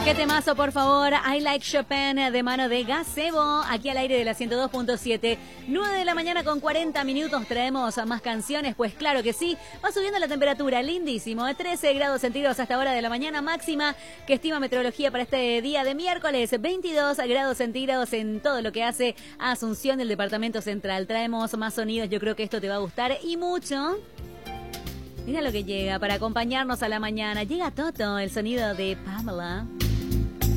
Qué temazo, por favor. I Like Chopin de mano de Gazebo. Aquí al aire de la 102.7. 9 de la mañana con 40 minutos. Traemos más canciones. Pues claro que sí. Va subiendo la temperatura. Lindísimo. 13 grados centígrados hasta hora de la mañana máxima que estima meteorología para este día de miércoles. 22 grados centígrados en todo lo que hace a Asunción del departamento central. Traemos más sonidos. Yo creo que esto te va a gustar y mucho. Mira lo que llega para acompañarnos a la mañana. Llega Toto, el sonido de Pamela.